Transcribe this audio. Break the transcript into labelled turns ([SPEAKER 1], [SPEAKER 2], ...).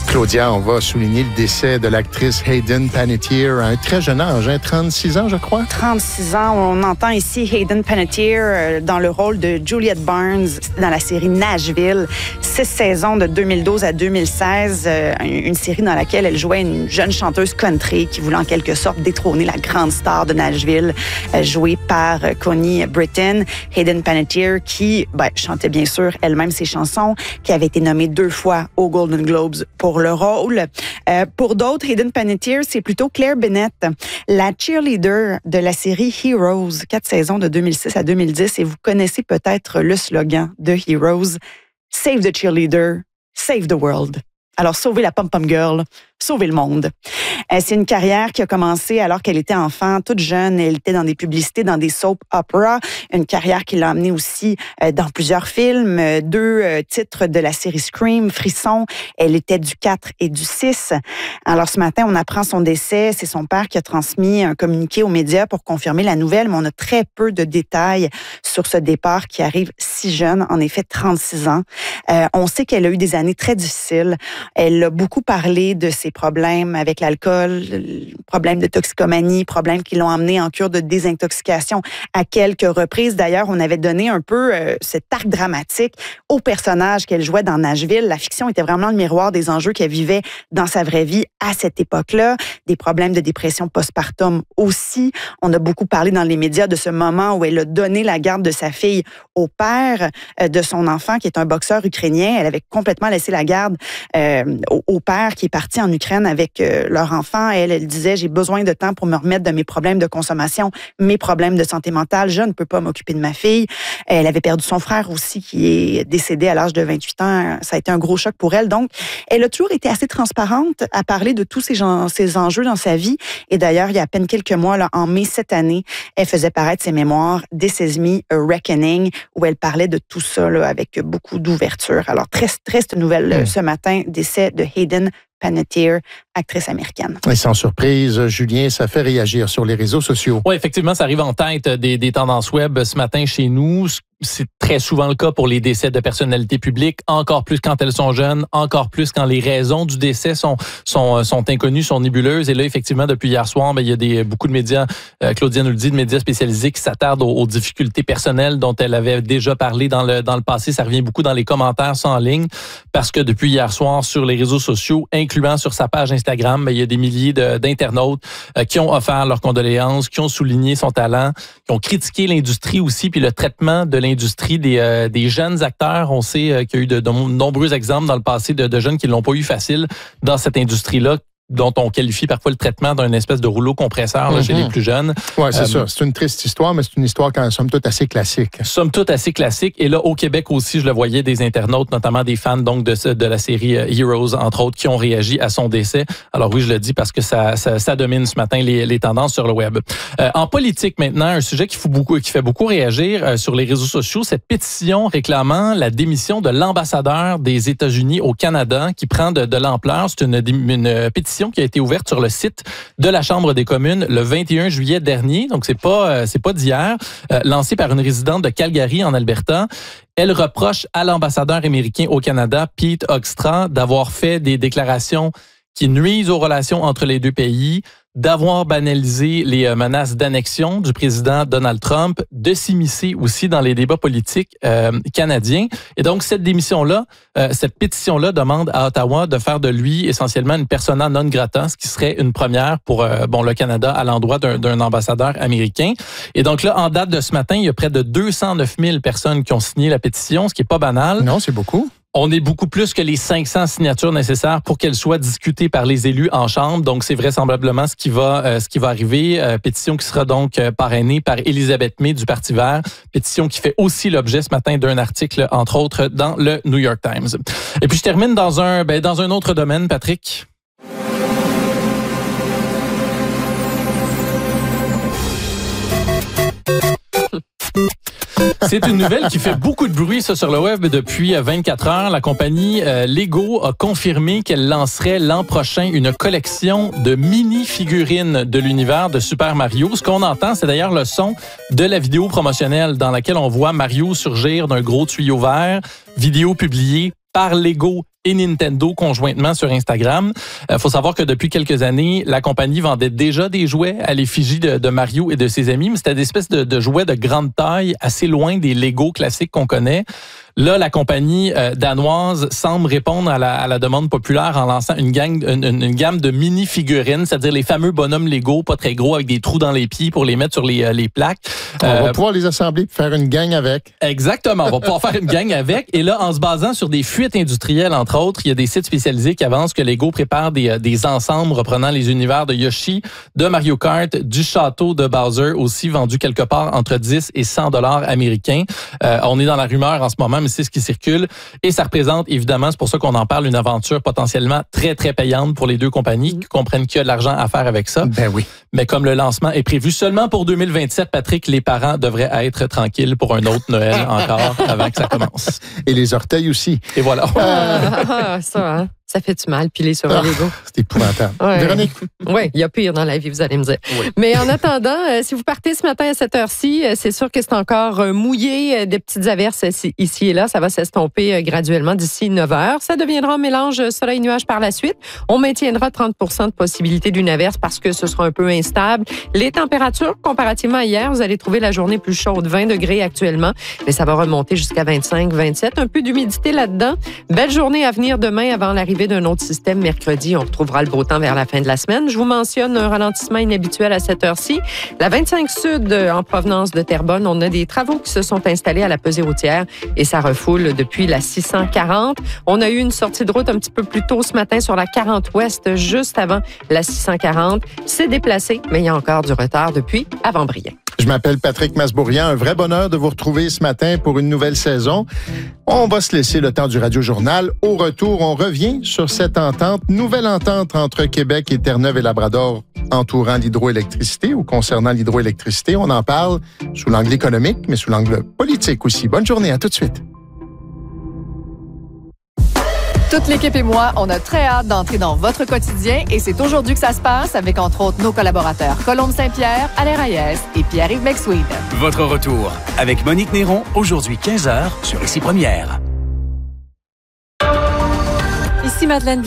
[SPEAKER 1] Claudia, on va souligner le décès de l'actrice Hayden Panettiere à un très jeune âge, 36 ans, je crois.
[SPEAKER 2] 36 ans. On entend ici Hayden Panettiere dans le rôle de Juliette Barnes dans la série Nashville. 6 saisons de 2012 à 2016. Une série dans laquelle elle jouait une jeune chanteuse country qui voulait en quelque sorte détrôner la grande star de Nashville, jouée par Connie Britton. Hayden Panettiere qui chantait bien sûr elle-même ses chansons, qui avait été nommée 2 fois aux Golden Globes pour le rôle. Pour d'autres, Hayden Panettiere, c'est plutôt Claire Bennett, la cheerleader de la série Heroes, 4 saisons de 2006 à 2010. Et vous connaissez peut-être le slogan de Heroes, « Save the cheerleader, save the world ». Alors, sauvez la pom-pom girl, sauvez le monde. C'est une carrière qui a commencé alors qu'elle était enfant, toute jeune. Elle était dans des publicités, dans des soap operas. Une carrière qui l'a amenée aussi dans plusieurs films. 2 titres de la série Scream, Frisson. Elle était du 4 et du 6. Alors, ce matin, on apprend son décès. C'est son père qui a transmis un communiqué aux médias pour confirmer la nouvelle, mais on a très peu de détails sur ce départ qui arrive si jeune, en effet, 36 ans. On sait qu'elle a eu des années très difficiles. Elle a beaucoup parlé de ses problèmes avec l'alcool, problèmes de toxicomanie, problèmes qui l'ont amenée en cure de désintoxication à quelques reprises. D'ailleurs, on avait donné un peu cet arc dramatique au personnage qu'elle jouait dans Nashville. La fiction était vraiment le miroir des enjeux qu'elle vivait dans sa vraie vie à cette époque-là. Des problèmes de dépression postpartum aussi. On a beaucoup parlé dans les médias de ce moment où elle a donné la garde de sa fille au père de son enfant, qui est un boxeur ukrainien. Elle avait complètement laissé la garde au père qui est parti en Ukraine avec leur enfant. Elle disait, j'ai besoin de temps pour me remettre de mes problèmes de consommation, mes problèmes de santé mentale. Je ne peux pas m'occuper de ma fille. Elle avait perdu son frère aussi qui est décédé à l'âge de 28 ans. Ça a été un gros choc pour elle. Donc, elle a toujours été assez transparente à parler de tous ces enjeux dans sa vie. Et d'ailleurs, il y a à peine quelques mois, là, en mai cette année, elle faisait paraître ses mémoires This Is Me, A Reckoning, où elle parlait de tout ça là, avec beaucoup d'ouverture. Alors, très triste nouvelle ce matin, décès de Hayden Panettiere, actrice américaine.
[SPEAKER 1] Et sans surprise, Julien, ça fait réagir sur les réseaux sociaux.
[SPEAKER 3] Oui, effectivement, ça arrive en tête des tendances web ce matin chez nous. C'est très souvent le cas pour les décès de personnalités publiques, encore plus quand elles sont jeunes, encore plus quand les raisons du décès sont inconnues, sont nébuleuses. Et là, effectivement, depuis hier soir, il y a beaucoup de médias, Claudia nous le dit, de médias spécialisés qui s'attardent aux difficultés personnelles dont elle avait déjà parlé dans le passé. Ça revient beaucoup dans les commentaires, ça en ligne, parce que depuis hier soir, sur les réseaux sociaux, incluant sur sa page Instagram, il y a des milliers d'internautes qui ont offert leurs condoléances, qui ont souligné son talent, qui ont critiqué l'industrie aussi, puis le traitement de l'industrie des jeunes acteurs. On sait qu'il y a eu de nombreux exemples dans le passé de jeunes qui ne l'ont pas eu facile dans cette industrie-là, dont on qualifie parfois le traitement d'un espèce de rouleau compresseur là, chez les plus jeunes.
[SPEAKER 1] Oui, c'est ça. C'est une triste histoire, mais c'est une histoire quand même, somme toute, assez classique.
[SPEAKER 3] Somme toute assez classique. Et là, au Québec aussi, je le voyais, des internautes, notamment des fans donc de la série Heroes, entre autres, qui ont réagi à son décès. Alors oui, je le dis parce que ça domine ce matin les tendances sur le web. En politique maintenant, un sujet qui fait beaucoup réagir sur les réseaux sociaux, cette pétition réclamant la démission de l'ambassadeur des États-Unis au Canada qui prend de l'ampleur. C'est une pétition qui a été ouverte sur le site de la Chambre des communes le 21 juillet dernier. Donc, c'est pas d'hier. Lancée par une résidente de Calgary, en Alberta. Elle reproche à l'ambassadeur américain au Canada, Pete Hoekstra, d'avoir fait des déclarations qui nuisent aux relations entre les deux pays, d'avoir banalisé les menaces d'annexion du président Donald Trump, de s'immiscer aussi dans les débats politiques canadiens. Et donc, cette pétition-là demande à Ottawa de faire de lui essentiellement une persona non grata, ce qui serait une première pour le Canada à l'endroit d'un ambassadeur américain. Et donc là, en date de ce matin, il y a près de 209 000 personnes qui ont signé la pétition, ce qui est pas banal.
[SPEAKER 1] Non, c'est beaucoup.
[SPEAKER 3] On est beaucoup plus que les 500 signatures nécessaires pour qu'elle soit discutée par les élus en Chambre. Donc, c'est vraisemblablement ce qui va arriver. Pétition qui sera donc parrainée par Elisabeth May du Parti vert. Pétition qui fait aussi l'objet ce matin d'un article, entre autres, dans le New York Times. Et puis, je termine dans un autre domaine, Patrick. C'est une nouvelle qui fait beaucoup de bruit sur le web depuis 24 heures. La compagnie Lego a confirmé qu'elle lancerait l'an prochain une collection de mini-figurines de l'univers de Super Mario. Ce qu'on entend, c'est d'ailleurs le son de la vidéo promotionnelle dans laquelle on voit Mario surgir d'un gros tuyau vert. Vidéo publiée par Lego et Nintendo conjointement sur Instagram. Faut savoir que depuis quelques années, la compagnie vendait déjà des jouets à l'effigie de Mario et de ses amis, mais c'était des espèces de jouets de grande taille, assez loin des Lego classiques qu'on connaît. Là, la compagnie danoise semble répondre à la demande populaire en lançant une gamme de mini-figurines, c'est-à-dire les fameux bonhommes Lego, pas très gros, avec des trous dans les pieds pour les mettre sur les plaques.
[SPEAKER 1] On va pouvoir les assembler et faire une gang avec.
[SPEAKER 3] Exactement, on va pouvoir faire une gang avec. Et là, en se basant sur des fuites industrielles, entre autres, il y a des sites spécialisés qui avancent que Lego prépare des ensembles reprenant les univers de Yoshi, de Mario Kart, du château de Bowser, aussi vendu quelque part entre 10 et 100 $ américains. On est dans la rumeur en ce moment, mais c'est ce qui circule. Et ça représente, évidemment, c'est pour ça qu'on en parle, une aventure potentiellement très, très payante pour les deux compagnies qui comprennent qu'il y a de l'argent à faire avec ça.
[SPEAKER 1] Ben oui.
[SPEAKER 3] Mais comme le lancement est prévu seulement pour 2027, Patrick, les parents devraient être tranquilles pour un autre Noël encore avant que ça commence.
[SPEAKER 1] Et les orteils aussi.
[SPEAKER 3] Et voilà.
[SPEAKER 4] Ça, hein? Ça fait du mal, piler sur un Lego.
[SPEAKER 1] C'est épouvantable.
[SPEAKER 4] Ouais.
[SPEAKER 1] Véronique?
[SPEAKER 4] Oui, il y a pire dans la vie, vous allez me dire.
[SPEAKER 3] Oui.
[SPEAKER 4] Mais en attendant, si vous partez ce matin à cette heure-ci, c'est sûr que c'est encore mouillé, des petites averses ici et là. Ça va s'estomper graduellement d'ici 9 heures. Ça deviendra un mélange soleil-nuage par la suite. On maintiendra 30 % de possibilité d'une averse parce que ce sera un peu instable. Les températures, comparativement à hier, vous allez trouver la journée plus chaude, 20 degrés actuellement, mais ça va remonter jusqu'à 25, 27. Un peu d'humidité là-dedans. Belle journée à venir demain avant l'arrivée d'un autre système mercredi. On retrouvera le beau temps vers la fin de la semaine. Je vous mentionne un ralentissement inhabituel à cette heure-ci. La 25 Sud, en provenance de Terrebonne, on a des travaux qui se sont installés à la pesée routière et ça refoule depuis la 640. On a eu une sortie de route un petit peu plus tôt ce matin sur la 40 Ouest, juste avant la 640. C'est déplacé, mais il y a encore du retard depuis Avant-Briey.
[SPEAKER 1] Je m'appelle Patrick Masbourian. Un vrai bonheur de vous retrouver ce matin pour une nouvelle saison. On va se laisser le temps du Radio-Journal. Au retour, on revient sur cette entente, nouvelle entente entre Québec et Terre-Neuve et Labrador entourant l'hydroélectricité ou concernant l'hydroélectricité. On en parle sous l'angle économique, mais sous l'angle politique aussi. Bonne journée, à tout de suite.
[SPEAKER 5] Toute l'équipe et moi, on a très hâte d'entrer dans votre quotidien et c'est aujourd'hui que ça se passe avec, entre autres, nos collaborateurs Colombe Saint-Pierre, Alain Reyes et Pierre-Yves McSween.
[SPEAKER 6] Votre retour avec Monique Néron, aujourd'hui 15h sur Ici Première.
[SPEAKER 5] Ici Madeleine